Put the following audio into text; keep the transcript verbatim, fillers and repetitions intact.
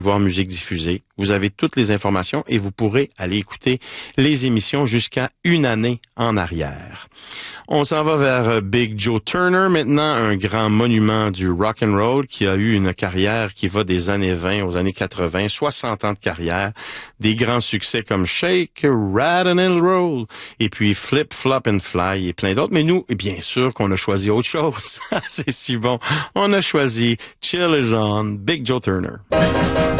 voir musique diffusée. Vous avez toutes les informations et vous pourrez aller écouter les émissions jusqu'à une année en arrière. On s'en va vers Big Joe Turner, maintenant un grand monument du rock and roll qui a eu une carrière qui va des années vingt aux années quatre-vingts, soixante ans de carrière, des grands succès comme Shake, Rattle and Roll, et puis Flip, Flop and Fly et plein d'autres. Mais nous, bien sûr qu'on a choisi autre chose. C'est si bon. On a choisi Chill Is On, Big Joe Turner.